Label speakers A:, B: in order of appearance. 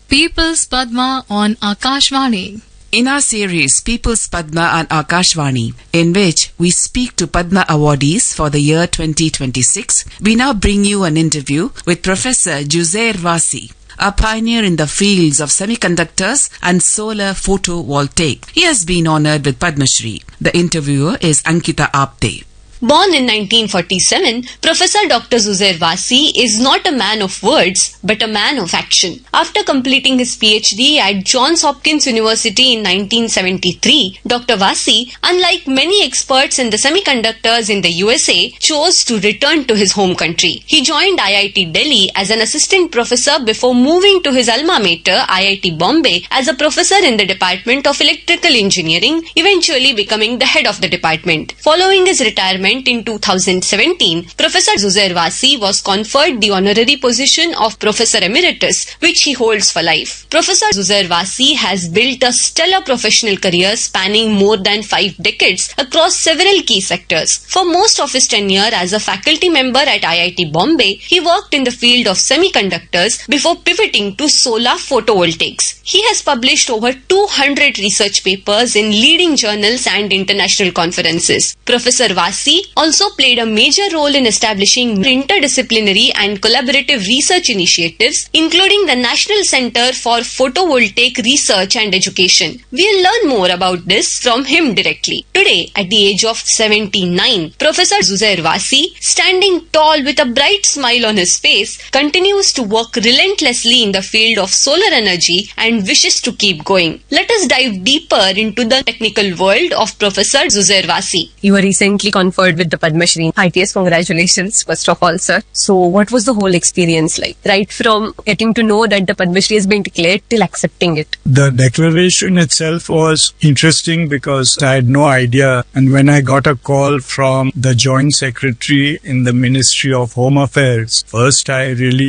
A: People's Padma on Akashvani.
B: In our series People's Padma on Akashvani, in which we speak to Padma awardees for the year 2026, we now bring you an interview with Professor Juzair Wasi, a pioneer in the fields of semiconductors and solar photovoltaic. He has been honored with Padma Shri. The interviewer is Ankita Apte.
C: Born in 1947, Professor Dr. Juzair Wasi is not a man of words, but a man of action. After completing his PhD at Johns Hopkins University in 1973, Dr. Wasi, unlike many experts in the semiconductors in the USA, chose to return to his home country. He joined IIT Delhi as an assistant professor before moving to his alma mater, IIT Bombay, as a professor in the Department of Electrical Engineering, eventually becoming the head of the department. Following his retirement in 2017, Professor Juzair Wasi was conferred the honorary position of Professor Emeritus, which he holds for life. Professor Juzair Wasi has built a stellar professional career spanning more than 5 decades across several key sectors. For most of his tenure as a faculty member at IIT Bombay, he worked in the field of semiconductors before pivoting to solar photovoltaics. He has published over 200 research papers in leading journals and international conferences. Professor Wasi also played a major role in establishing interdisciplinary and collaborative research initiatives, including the National Center for Photovoltaic Research and Education. We'll learn more about this from him directly. Today, at the age of 79, Professor Juzair Wasi, standing tall with a bright smile on his face, continues to work relentlessly in the field of solar energy and wishes to keep going. Let us dive deeper into the technical world of Professor Juzair Wasi.
D: You were recently conferred with the Padma Shri. ITS, congratulations, first of all, sir. So what was the whole experience like? Right from getting to know that the Padma Shri has been declared till accepting it.
E: The declaration itself was interesting because I had no idea. And when I got a call from the Joint Secretary in the Ministry of Home Affairs, first I really